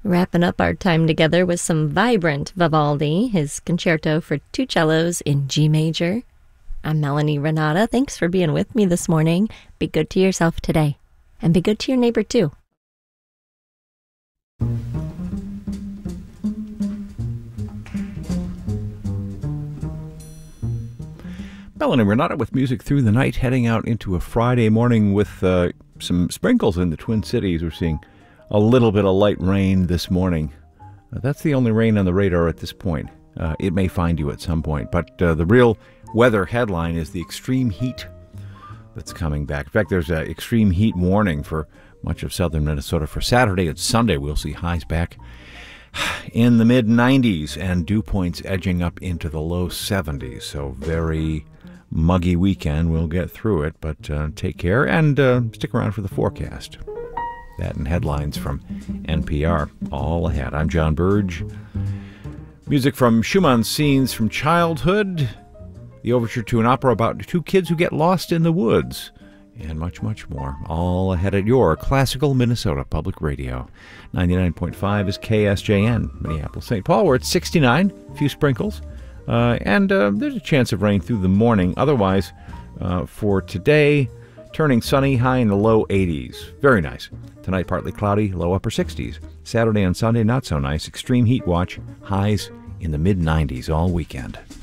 Wrapping up our time together with some vibrant Vivaldi, his concerto for two cellos in G major. I'm Melanie Renata. Thanks for being with me this morning. Be good to yourself today, and be good to your neighbor too. Melanie Renata with music through the night, heading out into a Friday morning with some sprinkles in the Twin Cities. We're seeing a little bit of light rain this morning. That's the only rain on the radar at this point. It may find you at some point, but the real weather headline is the extreme heat that's coming back. In fact, there's an extreme heat warning for much of southern Minnesota for Saturday and Sunday. We'll see highs back in the mid-90s and dew points edging up into the low 70s. So very muggy weekend. We'll get through it, but take care and stick around for the forecast. That and headlines from NPR all ahead. I'm John Burge. Music from Schumann's Scenes from Childhood, the overture to an opera about two kids who get lost in the woods, and much, much more. All ahead at your classical Minnesota Public Radio. 99.5 is KSJN, Minneapolis, St. Paul. We're at 69, a few sprinkles, and there's a chance of rain through the morning. Otherwise, for today, turning sunny, high in the low 80s. Very nice. Tonight, partly cloudy, low upper 60s. Saturday and Sunday, not so nice. Extreme heat watch, highs in the mid-90s all weekend.